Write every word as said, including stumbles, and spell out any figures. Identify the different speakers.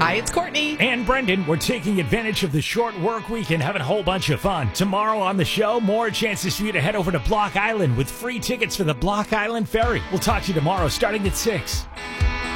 Speaker 1: Hi, it's Courtney.
Speaker 2: And Brendan. We're taking advantage of the short work week and having a whole bunch of fun. Tomorrow on the show, more chances for you to head over to Block Island with free tickets for the Block Island Ferry. We'll talk to you tomorrow starting at six.